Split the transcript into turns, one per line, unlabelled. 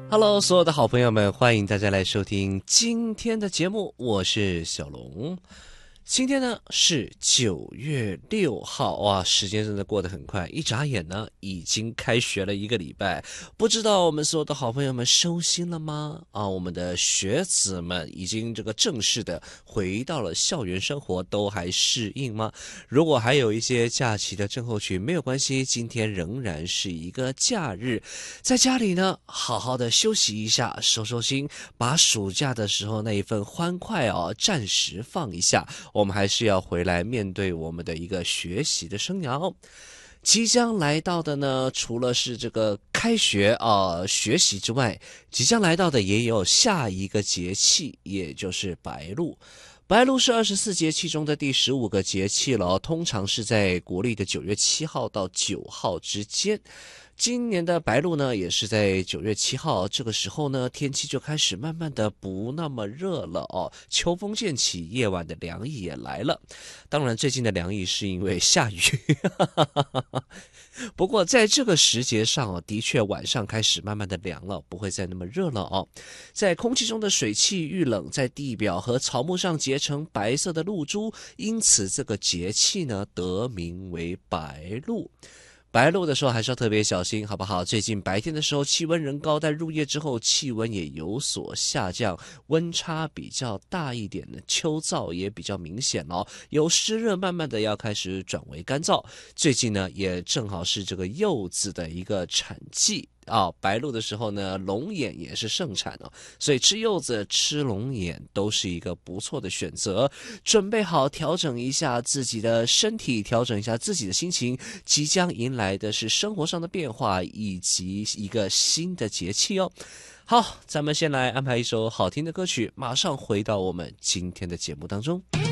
Hello， 所有的好朋友们，欢迎大家来收听今天的节目，我是小龙。今天呢是9月6号，哇，时间真的过得很快，一眨眼呢已经开学了1个礼拜。不知道我们所有的好朋友们收心了吗？我们的学子们已经这个正式的回到了校园生活，都还适应吗？如果还有一些假期的症候群，没有关系，今天仍然是一个假日，在家里呢好好的休息一下，收收心，把暑假的时候那一份欢快暂时放一下。我们还是要回来面对我们的一个学习的生涯。即将来到的呢，除了是这个开学学习之外，即将来到的也有下一个节气，也就是白露。白露是24节气中的第15个节气了，通常是在国历的9月7号到9号之间。今年的白露呢，也是在9月7号，这个时候呢，天气就开始慢慢的不那么热了秋风渐起，夜晚的凉意也来了。当然，最近的凉意是因为下雨，不过在这个时节上的确晚上开始慢慢的凉了，不会再那么热了在空气中的水汽遇冷，在地表和草木上结成白色的露珠，因此这个节气呢，得名为白露。白露的时候还是要特别小心，好不好？最近白天的时候气温仍高，但入夜之后气温也有所下降，温差比较大一点的，秋燥也比较明显由湿热慢慢的要开始转为干燥。最近呢，也正好是这个柚子的一个产季。白露的时候呢，龙眼也是盛产所以吃柚子、吃龙眼都是一个不错的选择。准备好调整一下自己的身体，调整一下自己的心情，即将迎来的是生活上的变化以及一个新的节气好，咱们先来安排一首好听的歌曲，马上回到我们今天的节目当中。